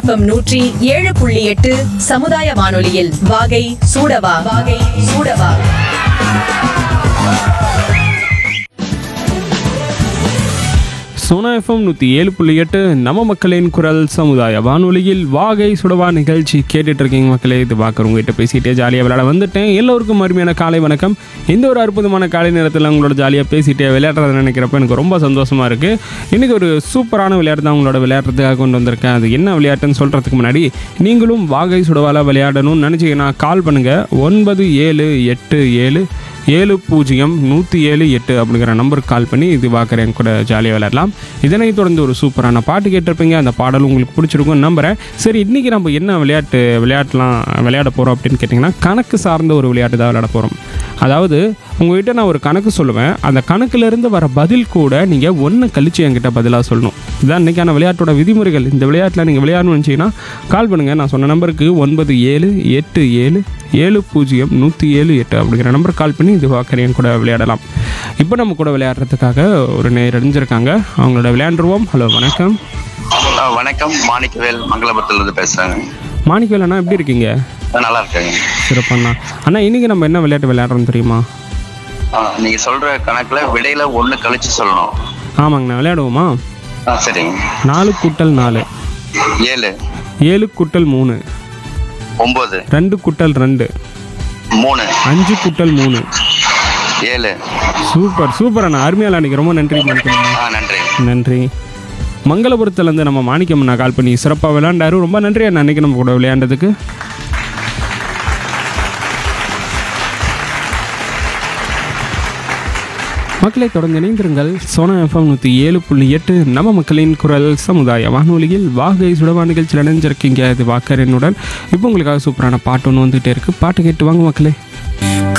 FM 107.8 சமுதாய வானொலியில் வாகை சூடவா. சோனா எஃப்எம் 107.8 நம்ம மக்களின் குரல் சமுதாய வானொலியில் வாகை சுடவா நிகழ்ச்சி கேட்டுட்டு இருக்கீங்க மக்களே. இது பார்க்குறவங்ககிட்ட பேசிகிட்டே ஜாலியாக விளையாட வந்துட்டேன். எல்லோருக்கும் அருமையான காலை வணக்கம். இந்த ஒரு அற்புதமான காலை நேரத்தில் உங்களோட ஜாலியாக பேசிகிட்டே விளையாடுறத நினைக்கிறப்ப எனக்கு ரொம்ப சந்தோஷமாக இருக்குது. இன்றைக்கி ஒரு சூப்பரான விளையாட்டு தான் உங்களோட விளையாடுறதுக்காக கொண்டு வந்திருக்கேன். அது என்ன விளையாட்டுன்னு சொல்கிறதுக்கு முன்னாடி நீங்களும் வாகை சுடவாவில் விளையாடணும்னு நினச்சிங்கன்னா கால் பண்ணுங்கள். 9787070178 அப்படிங்கிற நம்பருக்கு கால் பண்ணி இது பார்க்குறேன் கூட ஜாலியாக விளையாடலாம். இதனைத் தொடர்ந்து ஒரு சூப்பரான பாட்டு கேட்டிருப்பீங்க. அந்த பாடல் உங்களுக்கு பிடிச்சிருக்கும்னு நம்புகிறேன். சரி, இன்றைக்கி நம்ம என்ன விளையாட போகிறோம் அப்படின்னு கேட்டிங்கன்னா, கணக்கு சார்ந்த ஒரு விளையாட்டு தான் விளையாட போகிறோம். அதாவது உங்கள்கிட்ட நான் ஒரு கணக்கு சொல்லுவேன். அந்த கணக்குலேருந்து வர பதில் கூட நீங்கள் ஒன்று கழித்து என்கிட்ட பதிலாக சொல்லணும். இதுதான் இன்றைக்கான விளையாட்டோட விதிமுறைகள். இந்த விளையாட்டில் நீங்கள் விளையாடணும்னு நினச்சிங்கன்னா கால் பண்ணுங்கள். நான் சொன்ன நம்பருக்கு 9787070178 அப்படிங்கிற நம்பர் கால் பண்ணி இது வாக்கரையும் கூட விளையாடலாம். இப்போ நம்ம கூட விளையாடுறதுக்காக ஒரு நேர் அடைஞ்சிருக்காங்க. அவங்களோட விளையாண்டுருவோம். ஹலோ, வணக்கம். வணக்கம், மாணிக்கவேல் மங்களபுரத்துலேருந்து பேசுகிறேங்க. மாணிக்கவேல் அண்ணா, எப்படி இருக்கீங்க? நல்லா இருக்கேங்க. சிறப்பண்ணா. அண்ணா, இன்றைக்கி நம்ம என்ன விளையாட்டு விளையாடுறோம் தெரியுமா? நீங்கள் சொல்கிற கணக்கில் விடையில் ஒன்று கழிச்சு சொல்லணும். ஆமாங்கண்ணா, விளையாடுவோமா? சரிங்க. 4 கூட்டல் 4 7 7 கூட்டல் 3 9 2 கூட்டல் 2 3 5 கூட்டல் 3 7. சூப்பர் அண்ணா, அருமையாக அன்றைக்கி ரொம்ப நன்றி மாணிக்கம். நன்றி. நன்றி. மங்களபுரத்துலேருந்து நம்ம மாணிக்கம் அண்ணா கால் பண்ணி சிறப்பாக விளையாண்டாரு. ரொம்ப நன்றி அண்ணா அன்றைக்கி நம்ம கூட விளையாண்டதுக்கு. மக்களை தொடர்ந்து இணைந்திருங்கள். சோனா எஃப்எம் 107.8 நம்ம மக்களின் குரல் சமுதாய வானொலியில் வாகை சுடவா நிகழ்ச்சியில் இணைஞ்சிருக்கீங்க. இது வாக்கரனுடன். இப்போ உங்களுக்காக சூப்பரான பாட்டு ஒன்று வந்துகிட்டே இருக்குது. பாட்டு கேட்டு வாங்க மக்களே.